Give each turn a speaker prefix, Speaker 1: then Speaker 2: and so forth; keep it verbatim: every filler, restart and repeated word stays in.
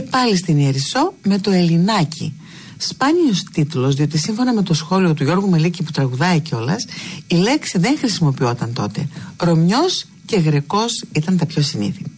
Speaker 1: πάλι στην Ιερισσό με το Ελληνάκι. Σπάνιος τίτλος, διότι σύμφωνα με το σχόλιο του Γιώργου Μελίκη που τραγουδάει κιόλας, η λέξη δεν χρησιμοποιόταν τότε. Ρωμιός και Γρεκός ήταν τα πιο συνήθι.